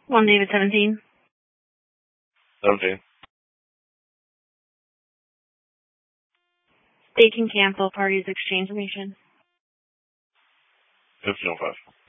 One David 17. 17. They can cancel parties exchange information. 1505.